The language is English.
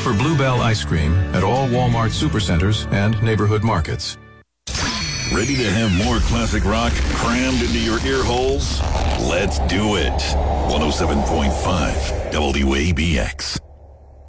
for Bluebell ice cream at all Walmart supercenters and neighborhood markets. Ready to have more classic rock crammed into your ear holes? Let's do it. 107.5 WABX.